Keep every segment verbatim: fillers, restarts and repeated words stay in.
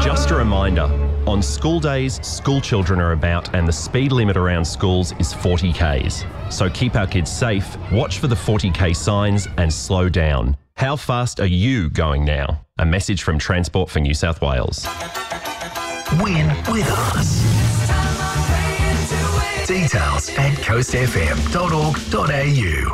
Just a reminder, on school days, school children are about and the speed limit around schools is forty kays. So keep our kids safe, watch for the forty k signs and slow down. How fast are you going now? A message from Transport for New South Wales. Win with us. Details at coast f m dot org dot a u.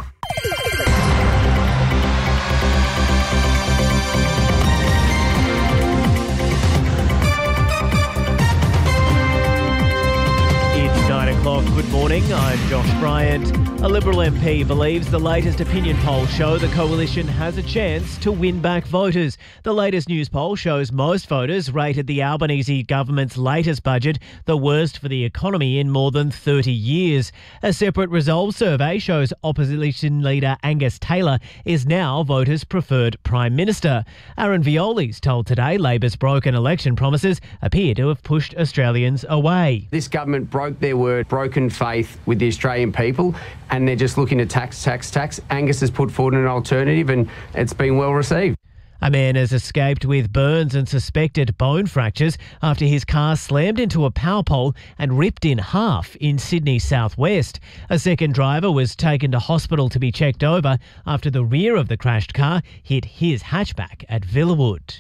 nine o'clock. Good morning. I'm Josh Bryant. A Liberal M P believes the latest opinion polls show the coalition has a chance to win back voters. The latest news poll shows most voters rated the Albanese government's latest budget the worst for the economy in more than thirty years. A separate Resolve survey shows opposition leader Angus Taylor is now voters' preferred Prime Minister. Aaron Violi's told Today Labor's broken election promises appear to have pushed Australians away. This government broke their word, broken faith with the Australian people, and they're just looking to tax, tax, tax. Angus has put forward an alternative and it's been well received. A man has escaped with burns and suspected bone fractures after his car slammed into a power pole and ripped in half in Sydney southwest. A second driver was taken to hospital to be checked over after the rear of the crashed car hit his hatchback at Villawood.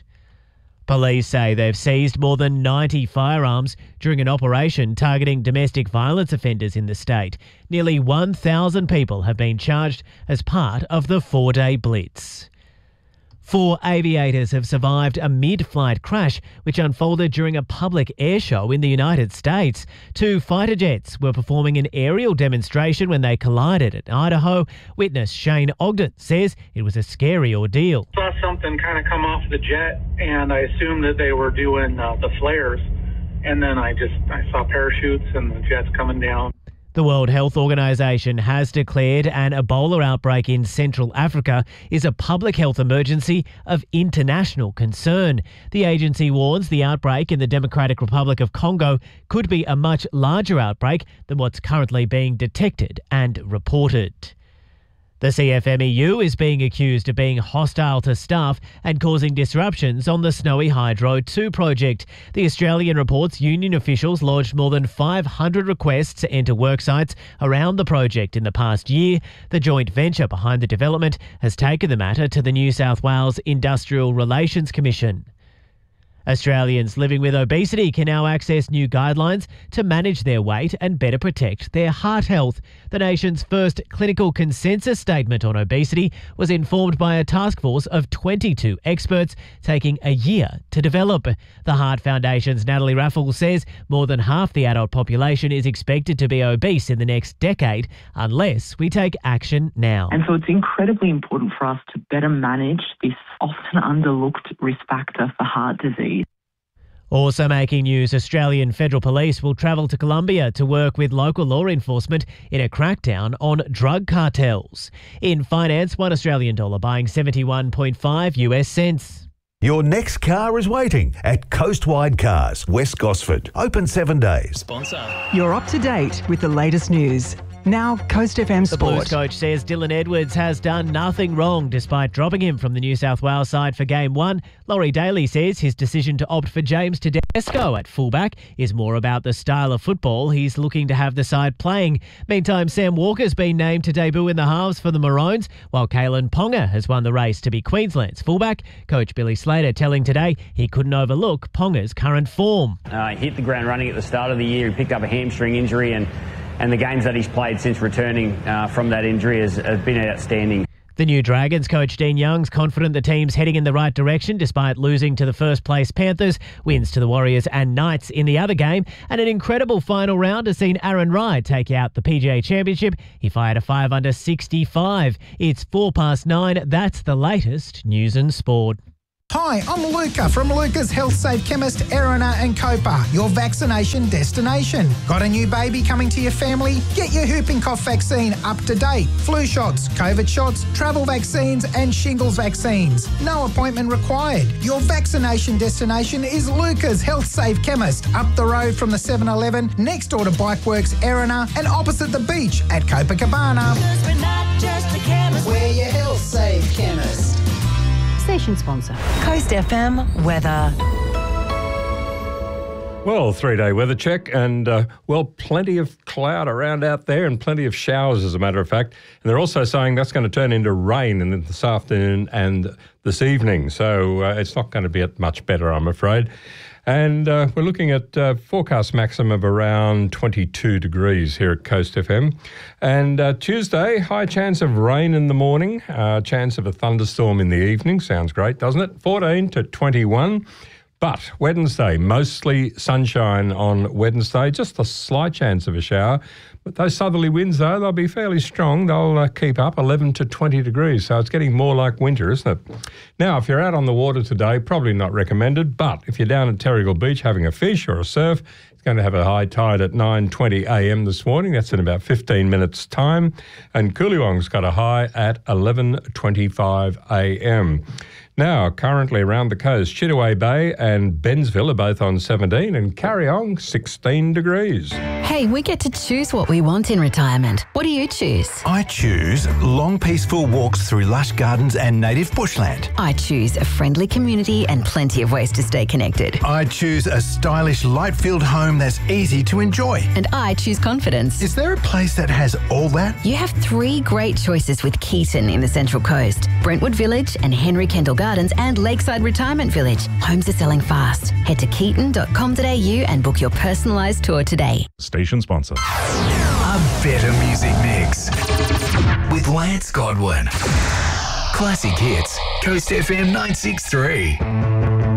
Police say they've seized more than ninety firearms during an operation targeting domestic violence offenders in the state. Nearly one thousand people have been charged as part of the four-day blitz. Four aviators have survived a mid-flight crash which unfolded during a public air show in the United States. Two fighter jets were performing an aerial demonstration when they collided at Idaho. Witness Shane Ogden says it was a scary ordeal. I saw something kind of come off the jet and I assumed that they were doing uh, the flares. And then I just I saw parachutes and the jets coming down. The World Health Organization has declared an Ebola outbreak in Central Africa is a public health emergency of international concern. The agency warns the outbreak in the Democratic Republic of Congo could be a much larger outbreak than what's currently being detected and reported. The C F M E U is being accused of being hostile to staff and causing disruptions on the Snowy Hydro two project. The Australian reports union officials lodged more than five hundred requests to enter worksites around the project in the past year. The joint venture behind the development has taken the matter to the New South Wales Industrial Relations Commission. Australians living with obesity can now access new guidelines to manage their weight and better protect their heart health. The nation's first clinical consensus statement on obesity was informed by a task force of twenty-two experts taking a year to develop. The Heart Foundation's Natalie Raffles says more than half the adult population is expected to be obese in the next decade unless we take action now. And so it's incredibly important for us to better manage this often underlooked risk factor for heart disease. Also making news, Australian Federal Police will travel to Colombia to work with local law enforcement in a crackdown on drug cartels. In finance, one Australian dollar buying seventy-one point five U S cents. Your next car is waiting at Coastwide Cars, West Gosford. Open seven days. Sponsor. You're up to date with the latest news. Now, Coast F M The Sport. Blues coach says Dylan Edwards has done nothing wrong despite dropping him from the New South Wales side for Game one. Laurie Daly says his decision to opt for James Tedesco at fullback is more about the style of football he's looking to have the side playing. Meantime, Sam Walker's been named to debut in the halves for the Maroons, while Kalen Ponga has won the race to be Queensland's fullback. Coach Billy Slater telling Today he couldn't overlook Ponga's current form. Uh, he hit the ground running at the start of the year. He picked up a hamstring injury and And the games that he's played since returning uh, from that injury has, has been outstanding. The new Dragons coach Dean Young's confident the team's heading in the right direction despite losing to the first-place Panthers, wins to the Warriors and Knights in the other game, and an incredible final round has seen Aaron Rai take out the P G A Championship. He fired a five under sixty-five. It's four past nine. That's the latest news and sport. Hi, I'm Luca from Luca's Health Safe Chemist, Erina and Copa, your vaccination destination. Got a new baby coming to your family? Get your whooping cough vaccine up to date. Flu shots, COVID shots, travel vaccines and shingles vaccines. No appointment required. Your vaccination destination is Luca's Health Safe Chemist, up the road from the seven eleven, next door to Bikeworks, Erina, and opposite the beach at Copacabana. Because we're not just a chemist, we're your Health Safe Chemist. Station sponsor. Coast F M weather. Well, three-day weather check and, uh, well, plenty of cloud around out there and plenty of showers, as a matter of fact. And they're also saying that's going to turn into rain in this afternoon and this evening. So uh, it's not going to be much better, I'm afraid. And uh, we're looking at uh, forecast maximum of around twenty-two degrees here at Coast F M. And uh, Tuesday, high chance of rain in the morning, uh, chance of a thunderstorm in the evening. Sounds great, doesn't it? fourteen to twenty-one. But Wednesday, mostly sunshine on Wednesday, just a slight chance of a shower. But those southerly winds, though, they'll be fairly strong. They'll uh, keep up eleven to twenty degrees. So it's getting more like winter, isn't it? Now, if you're out on the water today, probably not recommended. But if you're down at Terrigal Beach having a fish or a surf, it's going to have a high tide at nine twenty a m this morning. That's in about fifteen minutes' time. And Coolywong's got a high at eleven twenty-five a m Now, currently around the coast, Chittaway Bay and Bensville are both on seventeen and Carryong sixteen degrees. Hey, we get to choose what we want in retirement. What do you choose? I choose long, peaceful walks through lush gardens and native bushland. I choose a friendly community and plenty of ways to stay connected. I choose a stylish, light-filled home that's easy to enjoy. And I choose confidence. Is there a place that has all that? You have three great choices with Keaton in the Central Coast. Brentwood Village and Henry Kendall Gardens and Lakeside Retirement Village. Homes are selling fast. Head to keaton dot com dot a u and book your personalised tour today. Station sponsor. A better music mix with Lance Godwin. Classic hits, Coast F M nine six three.